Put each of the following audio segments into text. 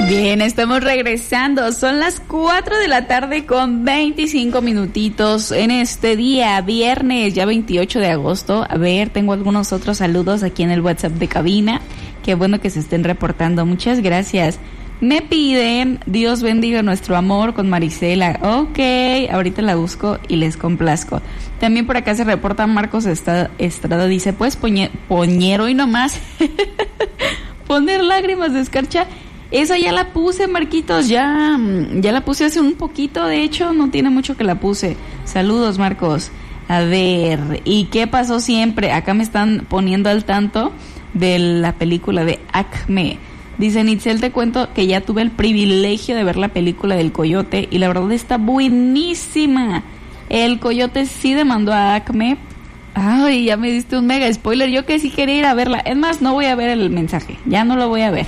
Bien, estamos regresando. Son las 4 de la tarde con 25 minutitos en este día, viernes, ya 28 de agosto. A ver, tengo algunos otros saludos aquí en el WhatsApp de cabina. Qué bueno que se estén reportando. Muchas gracias. Me piden, Dios bendiga nuestro amor con Marisela. Ok, ahorita la busco y les complazco. También por acá se reporta Marcos Estrada, dice, pues poñer hoy nomás. Poner lágrimas de escarcha. Esa ya la puse, Marquitos, ya la puse hace un poquito, de hecho, no tiene mucho que la puse. Saludos, Marcos. A ver, ¿y qué pasó siempre? Acá me están poniendo al tanto de la película de Acme. Dice, Nitzel, te cuento que ya tuve el privilegio de ver la película del Coyote y la verdad está buenísima. El Coyote sí demandó a Acme. Ay, ya me diste un mega spoiler. Yo que sí quería ir a verla. Es más, no voy a ver el mensaje. Ya no lo voy a ver.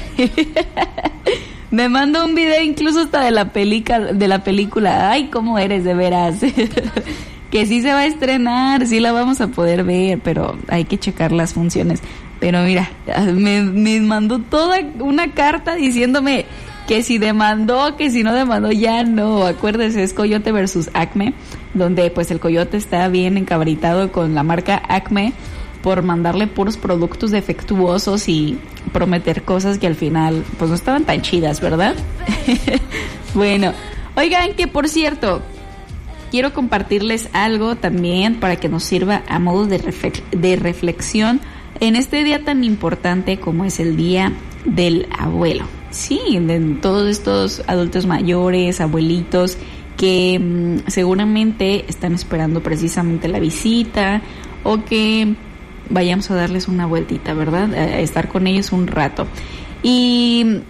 Me mandó un video incluso hasta de la película. Ay, cómo eres, de veras. Que sí se va a estrenar, sí la vamos a poder ver, pero hay que checar las funciones. Pero mira, me mandó toda una carta diciéndome que si demandó, que si no demandó, ya no. Acuérdese, es Coyote versus Acme, donde pues el Coyote está bien encabritado con la marca Acme por mandarle puros productos defectuosos y prometer cosas que al final pues no estaban tan chidas, ¿verdad? Bueno, oigan, que por cierto, quiero compartirles algo también para que nos sirva a modo de reflexión en este día tan importante como es el Día del Abuelo. Sí, de todos estos adultos mayores, abuelitos, que seguramente están esperando precisamente la visita o que vayamos a darles una vueltita, ¿verdad? A estar con ellos un rato. Y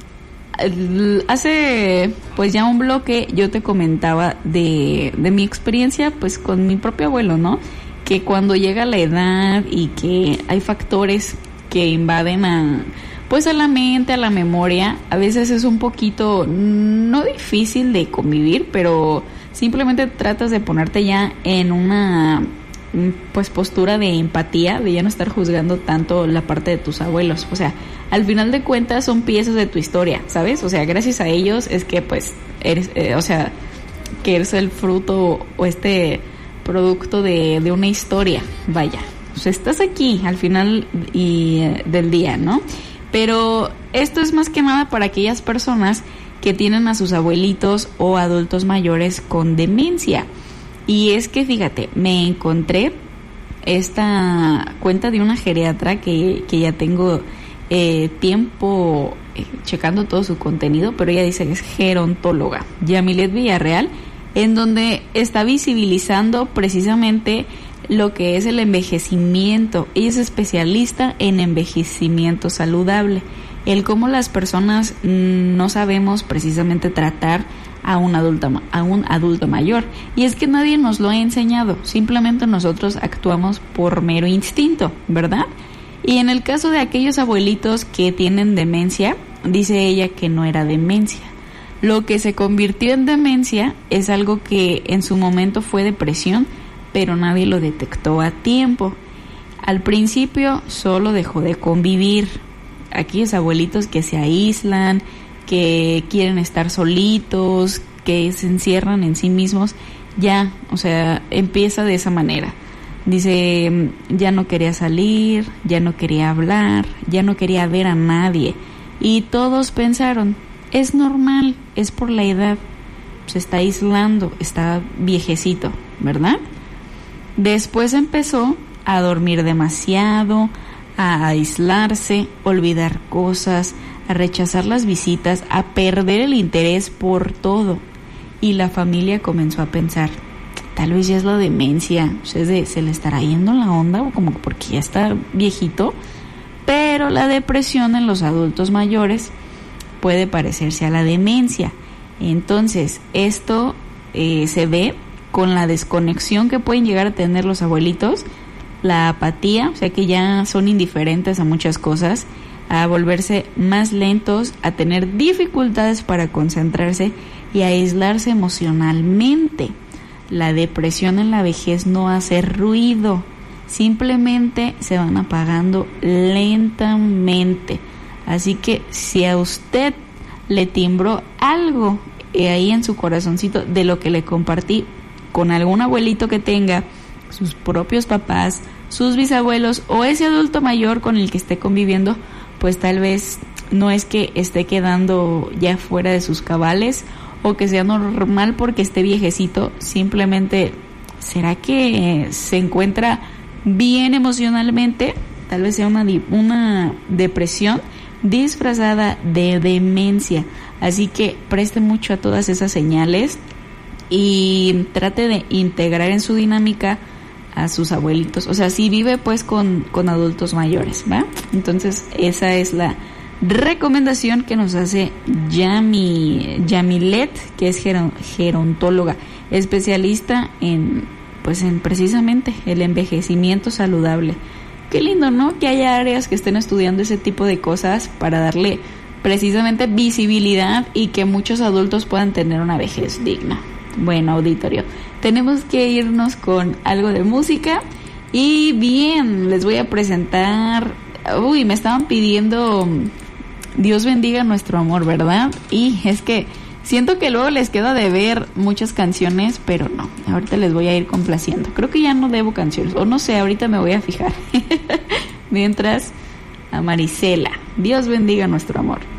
hace pues ya un bloque yo te comentaba de mi experiencia pues con mi propio abuelo, ¿no? Que cuando llega la edad y que hay factores que invaden a la mente, a la memoria, a veces es un poquito no difícil de convivir, pero simplemente tratas de ponerte ya en una pues postura de empatía, de ya no estar juzgando tanto la parte de tus abuelos. O sea, al final de cuentas son piezas de tu historia, ¿sabes? O sea, gracias a ellos es que pues eres, que eres el fruto o este producto de una historia, vaya. O sea, estás aquí al final del día, ¿no? Pero esto es más que nada para aquellas personas que tienen a sus abuelitos o adultos mayores con demencia. Y es que, fíjate, me encontré esta cuenta de una geriatra que ya tengo tiempo checando todo su contenido, pero ella dice que es gerontóloga, Yamilet Villarreal, en donde está visibilizando precisamente lo que es el envejecimiento. Ella es especialista en envejecimiento saludable, el cómo las personas no sabemos precisamente tratar a un adulto mayor, y es que nadie nos lo ha enseñado, simplemente nosotros actuamos por mero instinto, ¿verdad? Y en el caso de aquellos abuelitos que tienen demencia, dice ella que no era demencia. Lo que se convirtió en demencia es algo que en su momento fue depresión, pero nadie lo detectó a tiempo. Al principio solo dejó de convivir. Aquellos abuelitos que se aíslan, que quieren estar solitos, que se encierran en sí mismos, ya, o sea, empieza de esa manera. Dice, ya no quería salir, ya no quería hablar, ya no quería ver a nadie. Y todos pensaron, es normal, es por la edad, se está aislando, está viejecito, ¿verdad? Después empezó a dormir demasiado, a aislarse, olvidar cosas, a rechazar las visitas, a perder el interés por todo. Y la familia comenzó a pensar, tal vez ya es la demencia, o sea, se le estará yendo la onda, o como porque ya está viejito. Pero la depresión en los adultos mayores puede parecerse a la demencia. Entonces, esto se ve con la desconexión que pueden llegar a tener los abuelitos, la apatía, o sea que ya son indiferentes a muchas cosas, a volverse más lentos, a tener dificultades para concentrarse y a aislarse emocionalmente. La depresión en la vejez no hace ruido, simplemente se van apagando lentamente. Así que si a usted le timbró algo ahí en su corazoncito de lo que le compartí con algún abuelito que tenga, sus propios papás, sus bisabuelos o ese adulto mayor con el que esté conviviendo, pues tal vez no es que esté quedando ya fuera de sus cabales o que sea normal porque esté viejecito, simplemente será que se encuentra bien emocionalmente, tal vez sea una depresión disfrazada de demencia. Así que preste mucho a todas esas señales y trate de integrar en su dinámica a sus abuelitos. O sea, si vive pues con adultos mayores, ¿va? Entonces esa es la recomendación que nos hace Yamilet, que es gerontóloga, especialista en precisamente el envejecimiento saludable. Qué lindo, ¿no? Que haya áreas que estén estudiando ese tipo de cosas para darle precisamente visibilidad y que muchos adultos puedan tener una vejez digna. Bueno, auditorio, tenemos que irnos con algo de música y bien, les voy a presentar. Me estaban pidiendo Dios bendiga nuestro amor, ¿verdad? Y es que siento que luego les queda de ver muchas canciones, pero no, ahorita les voy a ir complaciendo. Creo que ya no debo canciones, o no sé, ahorita me voy a fijar. Mientras, a Marisela, Dios bendiga nuestro amor.